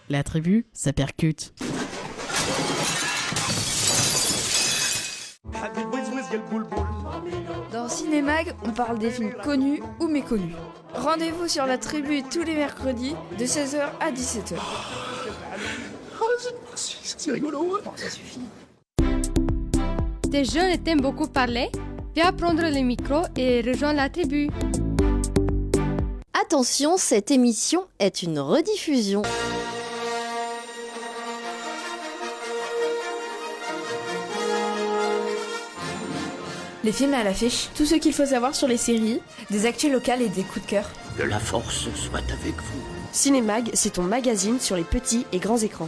La tribu, ça percute. Dans Cinémag, on parle des films connus ou méconnus. Rendez-vous sur la tribu tous les mercredis de 16h à 17h. C'est rigolo. Bon, ça suffit. T'es jeune et t'aimes beaucoup parler? Viens prendre le micro et rejoins la tribu. Attention, cette émission est une rediffusion. Les films à l'affiche, tout ce qu'il faut savoir sur les séries, des actus locales et des coups de cœur. Que la force soit avec vous. Cinémag, c'est ton magazine sur les petits et grands écrans.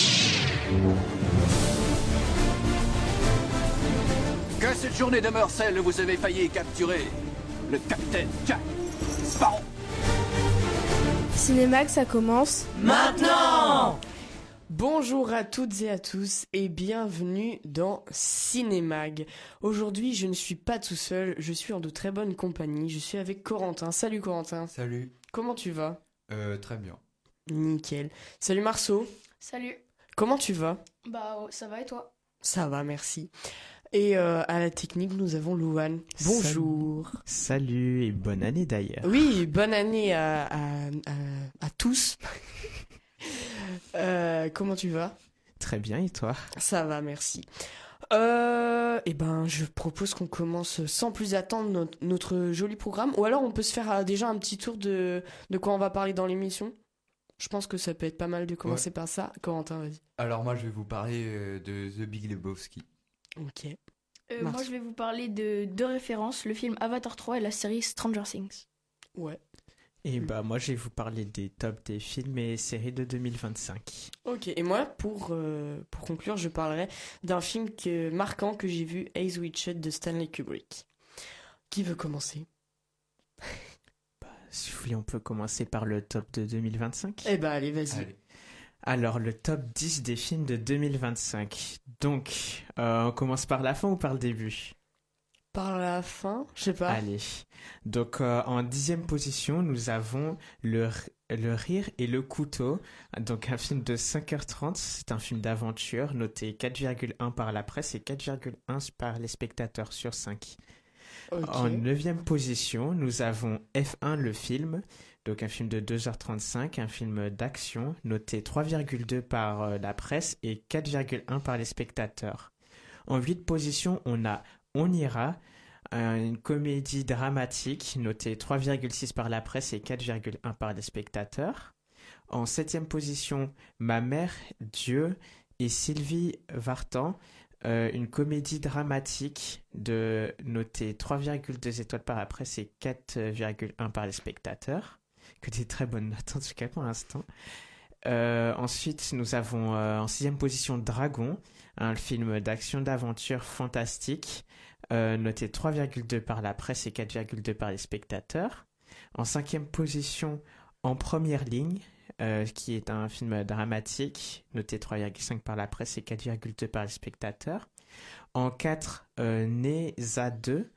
Que cette journée demeure celle où vous avez failli capturer le capitaine Jack Sparrow. Cinémag, ça commence Maintenant! Bonjour à toutes et à tous et bienvenue dans Cinémag. Aujourd'hui, je ne suis pas tout seul, je suis en de très bonne compagnie. Je suis avec Corentin. Salut Corentin. Salut. Comment tu vas? Très bien. Nickel. Salut Marceau. Salut. Comment tu vas? Bah ça va et toi? Ça va, merci. Et à la technique, nous avons Louane. Bonjour. Salut et bonne année d'ailleurs. Oui, bonne année à tous. Comment tu vas? Très bien, et toi? Ça va, merci. Eh ben, je propose qu'on commence sans plus attendre notre joli programme. Ou alors on peut se faire déjà un petit tour de quoi on va parler dans l'émission. Je pense que ça peut être pas mal de commencer par ça. Corentin, vas-y. Alors moi je vais vous parler de The Big Lebowski. Ok. Moi je vais vous parler de deux références, le film Avatar 3 et la série Stranger Things. Ouais. Et bah moi je vais vous parler des tops des films et séries de 2025. Ok, et moi pour conclure, je parlerai d'un film marquant que j'ai vu, Eyes Wide Shut de Stanley Kubrick. Qui veut commencer? Si vous voulez, on peut commencer par le top de 2025. Eh bah allez, vas-y. Allez. Alors le top 10 des films de 2025. Donc, on commence par la fin ou par le début? Par la fin, je sais pas. Allez. Donc en 10e position, nous avons le Rire et le couteau. Donc un film de 5h30. C'est un film d'aventure noté 4,1 par la presse et 4,1 par les spectateurs sur 5. Okay. En 9e position, nous avons F1 le film. Donc un film de 2h35, un film d'action noté 3,2 par la presse et 4,1 par les spectateurs. En 8e position, on a On ira, une comédie dramatique notée 3,6 par la presse et 4,1 par les spectateurs. En 7e position, Ma mère, Dieu et Sylvie Vartan, une comédie dramatique notée 3,2 étoiles par la presse et 4,1 par les spectateurs. Que des très bonnes notes en tout cas pour l'instant. Ensuite, nous avons en 6e position Dragon, un film d'action d'aventure fantastique, noté 3,2 par la presse et 4,2 par les spectateurs. En 5e position, En première ligne, qui est un film dramatique, noté 3,5 par la presse et 4,2 par les spectateurs. En 4, Neza 2,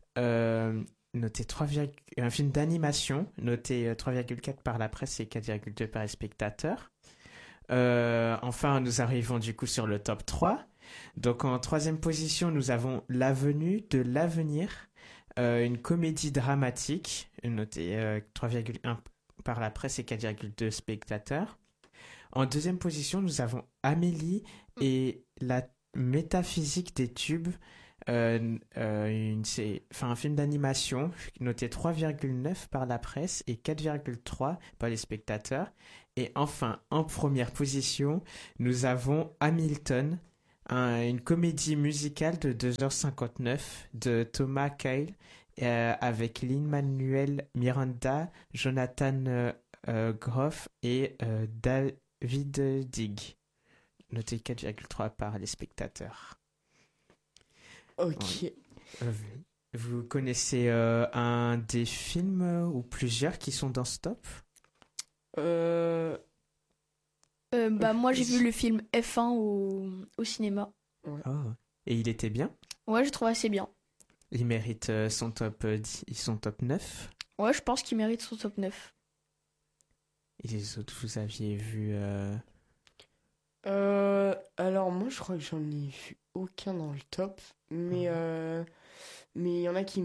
noté un film d'animation, noté 3,4 par la presse et 4,2 par les spectateurs. Enfin, nous arrivons du coup sur le top 3. Donc en 3e position, nous avons L'avenue de l'avenir, une comédie dramatique, notée 3,1 par la presse et 4,2 spectateurs. En 2e position, nous avons Amélie et la métaphysique des tubes, un film d'animation noté 3,9 par la presse et 4,3 par les spectateurs. Et enfin, en première position, nous avons Hamilton, une comédie musicale de 2h59 de Thomas Cale avec Lin-Manuel Miranda, Jonathan Groff et David Digg, noté 4,3 par les spectateurs. Ok. Vous connaissez un des films ou plusieurs qui sont dans ce top? Moi j'ai vu le film F1 au cinéma. Ouais. Oh. Et il était bien? Ouais, je trouve assez bien. Il mérite son top 10, son top 9? Ouais, je pense qu'il mérite son top 9. Et les autres, vous aviez vu... Alors moi je crois que j'en ai vu aucun dans le top, mais il y en a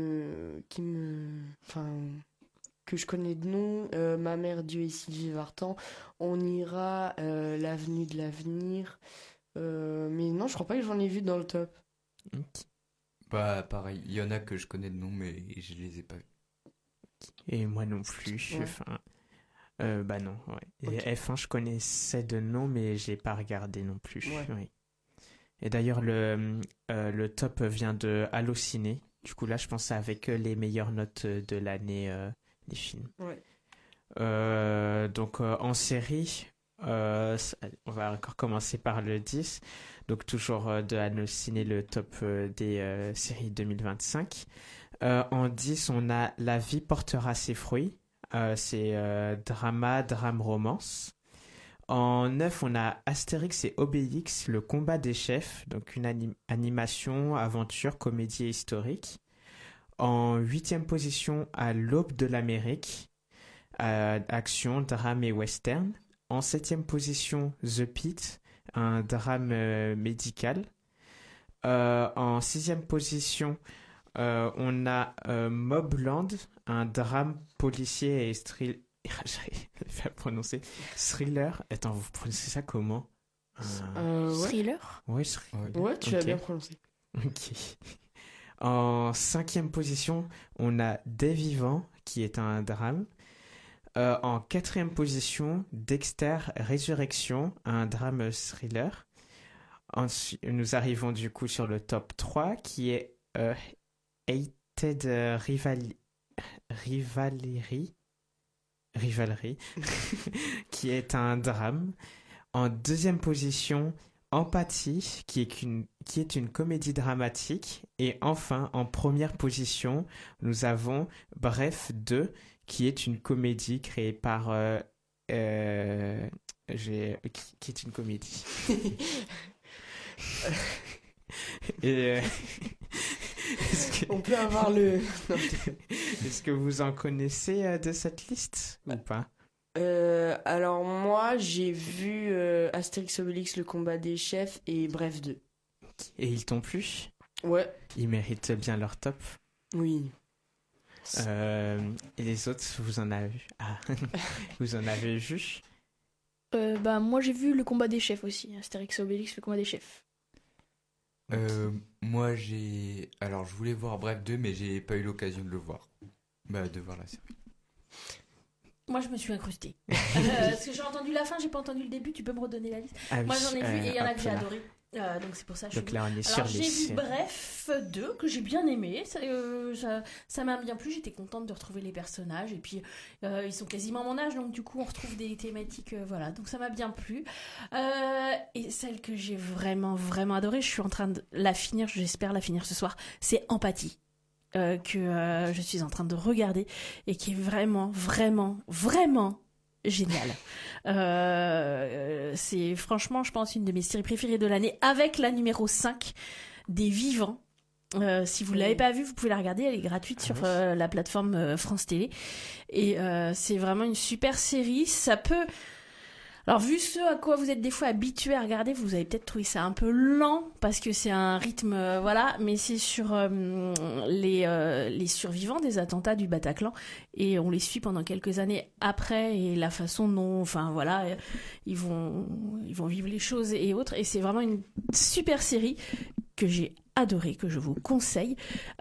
enfin que je connais de nom. Ma mère, Dieu et Sylvie Vartan, On ira, L'avenue de l'avenir, mais non, je crois pas que j'en ai vu dans le top. Bah pareil, il y en a que je connais de nom mais je les ai pas vus. Et moi non plus. Ouais. Enfin, bah non, ouais. Et Ok. F1, je connaissais de nom, mais je l'ai pas regardé non plus. Ouais. Oui. Et d'ailleurs, le top vient de Allociné. Du coup, là, je pense avec les meilleures notes de l'année des films. Ouais. Donc, en série, on va encore commencer par le 10. Donc, toujours de Allociné, le top des séries 2025. En 10, on a La vie portera ses fruits. C'est drame, romance. En 9, on a Astérix et Obélix, le combat des chefs, donc une animation, aventure, comédie historique. En 8e position, À l'aube de l'Amérique, action, drame et western. En 7e position, The Pit, un drame médical. En 6e position, on a Mobland, un drame policier et j'arrive pas à prononcer. Thriller. Attends, vous prononcez ça comment? Ouais. Thriller. Ouais, Ouais, tu l'as Ok. bien prononcé. Ok. En 5e position, on a Des Vivants, qui est un drame. En 4e position, Dexter Résurrection, un drame thriller. Ensuite, nous arrivons du coup sur le top 3, qui est Hated Rivalry, qui est un drame. En 2e position, Empathie, qui est une comédie dramatique. Et enfin, en première position, nous avons Bref 2, qui est une comédie créée par... qui est une comédie. Et... On peut avoir le... Est-ce que vous en connaissez de cette liste ou pas? Alors moi j'ai vu Astérix Obélix, le combat des chefs et Bref 2. Et ils t'ont plu? Ouais. Ils méritent bien leur top. Oui. Et les autres, vous en avez vu? Ah, vous en avez vu? Bah moi j'ai vu le combat des chefs aussi, Astérix et Obélix, le combat des chefs. Moi alors je voulais voir Bref 2 mais j'ai pas eu l'occasion de le voir. Bah de voir la série. Moi, je me suis incrustée. Parce que j'ai entendu la fin, j'ai pas entendu le début. Tu peux me redonner la liste? Ah oui, Moi, j'en ai vu et il y en a hop que j'ai là. adoré. Donc, c'est pour ça que je Donc suis... là, on est Alors, sur j'ai les... vu Bref 2, que j'ai bien aimé. Ça m'a bien plu. J'étais contente de retrouver les personnages. Et puis, ils sont quasiment à mon âge. Donc, du coup, on retrouve des thématiques. Voilà. Donc, ça m'a bien plu. Et celle que j'ai vraiment, vraiment adorée, je suis en train de la finir. J'espère la finir ce soir. C'est Empathie. Que je suis en train de regarder. Et qui est vraiment, vraiment, vraiment génial. C'est franchement, je pense, une de mes séries préférées de l'année, avec la numéro 5 des Vivants. Si vous ne l'avez pas vue, vous pouvez la regarder, elle est gratuite sur la plateforme France Télé. Et c'est vraiment une super série. Ça peut... Alors, vu ce à quoi vous êtes des fois habitués à regarder, vous avez peut-être trouvé ça un peu lent, parce que c'est un rythme, voilà, mais c'est sur les survivants des attentats du Bataclan, et on les suit pendant quelques années après, et la façon dont, enfin voilà, ils vont vivre les choses et autres, et c'est vraiment une super série que j'ai adoré, que je vous conseille.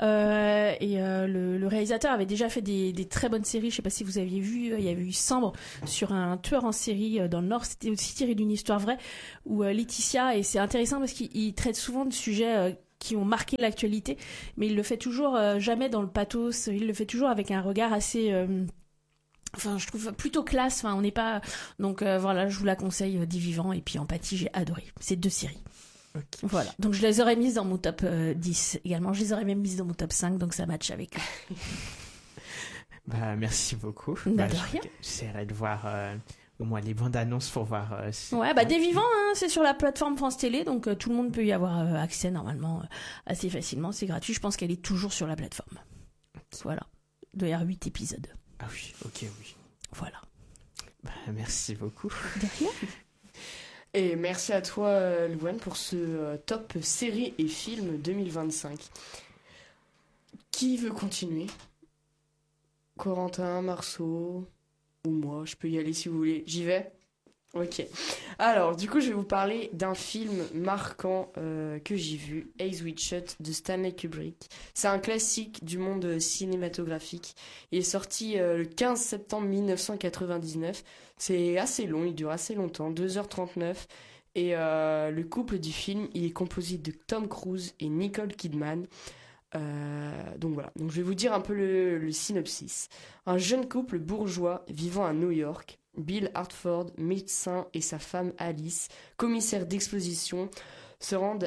Le réalisateur avait déjà fait des très bonnes séries. Je sais pas si vous aviez vu, il y avait eu Sambre sur un tueur en série dans le Nord. C'était aussi tiré d'une histoire vraie, où Laetitia, et c'est intéressant parce qu'il traite souvent de sujets qui ont marqué l'actualité, mais il le fait toujours jamais dans le pathos. Il le fait toujours avec un regard assez... Enfin, je trouve plutôt classe. Enfin, on n'est pas... Donc voilà, je vous la conseille, Des Vivants et puis Empathie, j'ai adoré. Ces deux séries. Okay. Voilà, donc je les aurais mises dans mon top 10 également, je les aurais même mises dans mon top 5, donc ça match avec eux. Bah, merci beaucoup. Bah, de rien. J'essaierai de voir au moins les bandes annonces pour voir. Ouais, bah Des Vivants, hein, c'est sur la plateforme France Télé, donc tout le monde peut y avoir accès normalement assez facilement, c'est gratuit, je pense qu'elle est toujours sur la plateforme. Okay. Voilà, il doit y avoir 8 épisodes. Ah oui, ok, oui. Voilà. Merci beaucoup. Et merci à toi, Louane, pour ce top série et film 2025. Qui veut continuer? Corentin, Marceau ou moi? Je peux y aller si vous voulez. J'y vais? Ok. Alors, du coup, je vais vous parler d'un film marquant que j'ai vu, Eyes Wide Shut de Stanley Kubrick. C'est un classique du monde cinématographique. Il est sorti le 15 septembre 1999. C'est assez long, il dure assez longtemps, 2h39. Et le couple du film, il est composé de Tom Cruise et Nicole Kidman. Donc voilà, donc je vais vous dire un peu le synopsis. Un jeune couple bourgeois vivant à New York, Bill Hartford, médecin, et sa femme Alice, commissaire d'exposition, se rendent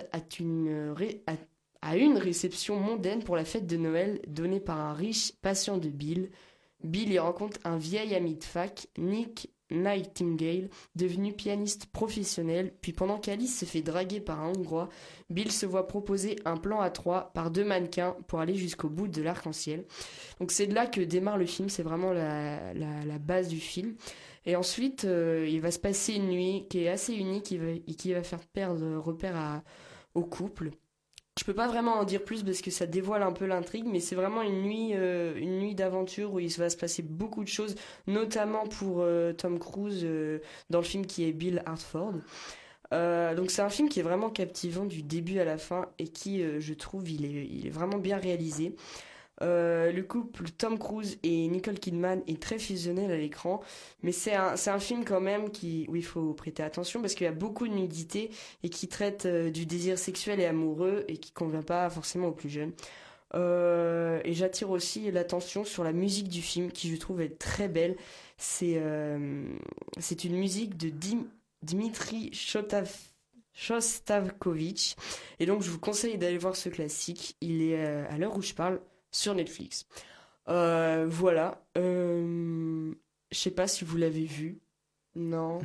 à une réception mondaine pour la fête de Noël donnée par un riche patient de Bill. Bill y rencontre un vieil ami de fac, Nick Nightingale, devenu pianiste professionnel, puis pendant qu'Alice se fait draguer par un Hongrois, Bill se voit proposer un plan à 3 par 2 mannequins pour aller jusqu'au bout de l'arc-en-ciel. Donc c'est de là que démarre le film, c'est vraiment la base du film. Et ensuite, il va se passer une nuit qui est assez unique et qui va faire perdre repère au couple. Je peux pas vraiment en dire plus parce que ça dévoile un peu l'intrigue, mais c'est vraiment une nuit d'aventure où il va se passer beaucoup de choses, notamment pour Tom Cruise dans le film qui est Bill Hartford. Donc c'est un film qui est vraiment captivant du début à la fin et qui, je trouve, il est vraiment bien réalisé. Le couple Tom Cruise et Nicole Kidman est très fusionnel à l'écran, mais c'est un film quand même où il faut prêter attention parce qu'il y a beaucoup de nudité et qui traite du désir sexuel et amoureux et qui convient pas forcément aux plus jeunes. Et j'attire aussi l'attention sur la musique du film qui je trouve est très belle. C'est une musique de Dmitri Shostakovich et donc je vous conseille d'aller voir ce classique. Il est à l'heure où je parle sur Netflix. Voilà. Je sais pas si vous l'avez vu. Non.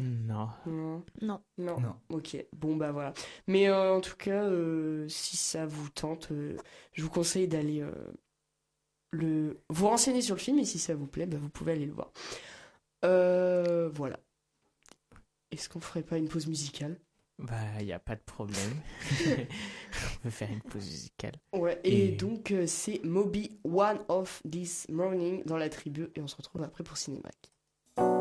Ok. Bon bah voilà. Mais en tout cas, si ça vous tente, je vous conseille d'aller vous renseigner sur le film et si ça vous plaît, bah, vous pouvez aller le voir. Voilà. Est-ce qu'on ferait pas une pause musicale? Bah, y a pas de problème. On peut faire une pause musicale. Ouais, et donc c'est Moby One of This Morning dans la tribu et on se retrouve après pour Cinémac.